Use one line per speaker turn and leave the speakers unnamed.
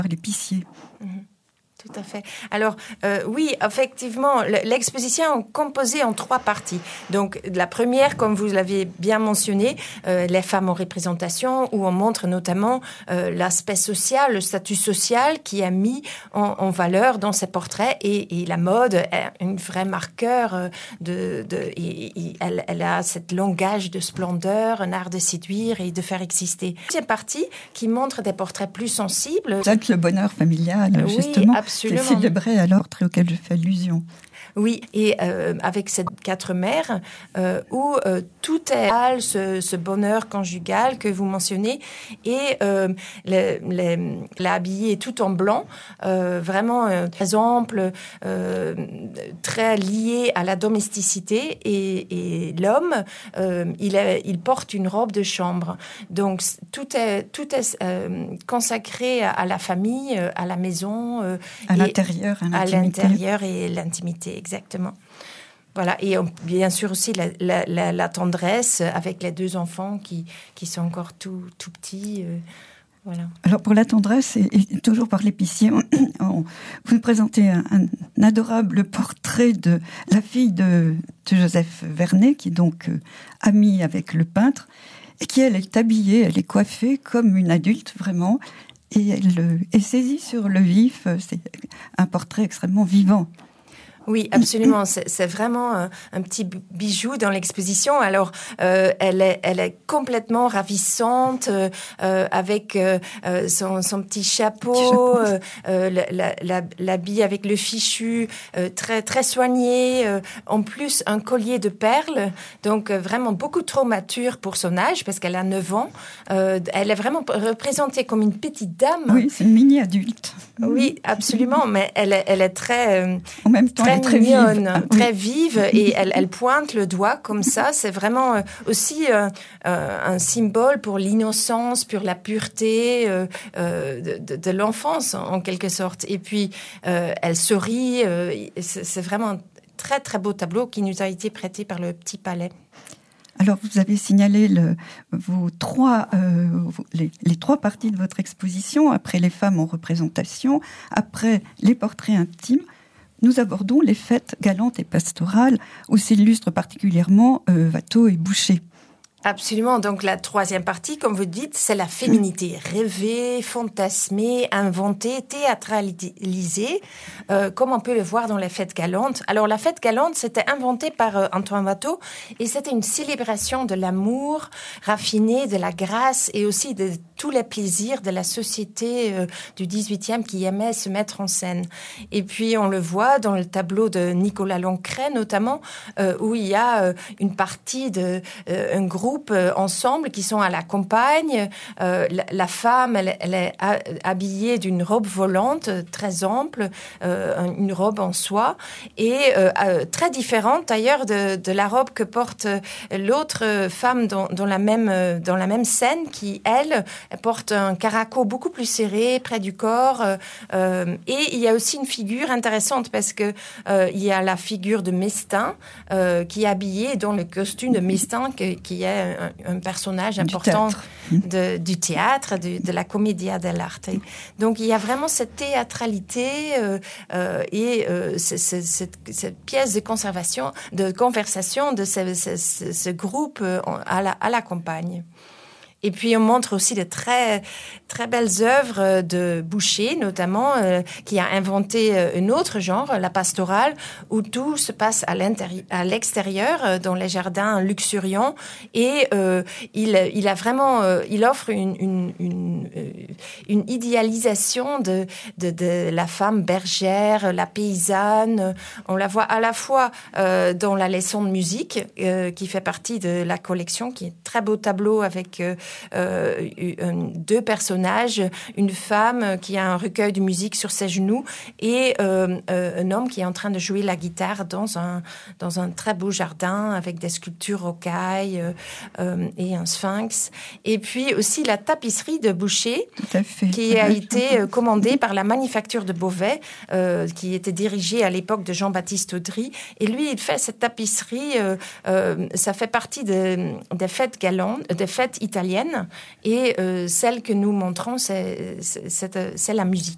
l'épicier.
Tout à fait. Alors, oui, effectivement, l'exposition est composée en 3 parties. Donc, la première, comme vous l'avez bien mentionné, les femmes en représentation, où on montre notamment l'aspect social, le statut social qui est mis en valeur dans ces portraits. Et la mode est un vrai marqueur elle a ce langage de splendeur, un art de séduire et de faire exister. Deuxième partie qui montre des portraits plus sensibles.
Peut-être le bonheur familial, justement.
Absolument.
C'est célébré à l'ordre auquel je fais allusion.
Oui, et avec ces 4 mères, où tout est ce bonheur conjugal que vous mentionnez, et l'habillé tout en blanc, vraiment très ample, très lié à la domesticité, et l'homme, il porte une robe de chambre. Donc tout est consacré à la famille, à la maison,
à l'intérieur
et l'intimité. Exactement. Voilà. Et bien sûr aussi la tendresse avec les 2 enfants qui sont encore tout petits. Voilà.
Alors pour la tendresse, et toujours par l'épicier, vous nous présentez un adorable portrait de la fille de Joseph Vernet, qui est donc amie avec le peintre, et qui elle est habillée, elle est coiffée comme une adulte vraiment, et elle est saisie sur le vif. C'est un portrait extrêmement vivant.
Oui, absolument. C'est vraiment un petit bijou dans l'exposition. Alors, elle est complètement ravissante, avec son petit chapeau, l'habit avec le fichu, très très soigné. En plus, un collier de perles. Donc, vraiment beaucoup trop mature pour son âge, parce qu'elle a 9 ans. Elle est vraiment représentée comme une petite dame.
Oui, c'est une mini-adulte.
Oui, absolument. Mais elle est très...
en même temps, très
mignonne, très
oui.
vive, et elle pointe le doigt comme ça. C'est vraiment aussi un symbole pour l'innocence, pour la pureté de l'enfance, en quelque sorte. Et puis, elle sourit. C'est vraiment un très, très beau tableau qui nous a été prêté par le Petit Palais.
Alors, vous avez signalé les 3 parties de votre exposition, après les femmes en représentation, après les portraits intimes. Nous abordons les fêtes galantes et pastorales, où s'illustrent particulièrement Watteau et Boucher.
Absolument. Donc, la 3e partie, comme vous dites, c'est la féminité. Rêvée, fantasmée, inventée, théâtralisée, comme on peut le voir dans les fêtes galantes. Alors, la fête galante, c'était inventé par Antoine Watteau, et c'était une célébration de l'amour raffiné, de la grâce, et aussi de tous les plaisirs de la société du 18e qui aimait se mettre en scène. Et puis, on le voit dans le tableau de Nicolas Lancret, notamment, où il y a une partie un groupe ensemble qui sont à la campagne. La femme, elle est habillée d'une robe volante très ample, une robe en soie, et très différente d'ailleurs de la robe que porte l'autre femme dans la même scène, qui elle porte un caraco beaucoup plus serré près du corps, et il y a aussi une figure intéressante, parce que il y a la figure de Mestin qui est habillée dans le costume de Mestin, qui est un personnage important du théâtre, de la commedia dell'arte. Donc il y a vraiment cette théâtralité et cette pièce de conversation de ce groupe à la campagne. Et puis, on montre aussi de très, très belles œuvres de Boucher, notamment, qui a inventé un autre genre, la pastorale, où tout se passe à l'extérieur, dans les jardins luxuriants. Et il offre une idéalisation de la femme bergère, la paysanne. On la voit à la fois dans la leçon de musique, qui fait partie de la collection, qui est un très beau tableau avec 2 personnages, une femme qui a un recueil de musique sur ses genoux, et un homme qui est en train de jouer la guitare dans un très beau jardin avec des sculptures rocailles et un sphinx. Et puis aussi la tapisserie de Boucher, qui a été commandée par la manufacture de Beauvais, qui était dirigée à l'époque de Jean-Baptiste Audry. Et lui, il fait cette tapisserie, ça fait partie des fêtes galantes, des fêtes italiennes. Et celle que nous montrons, c'est la musique.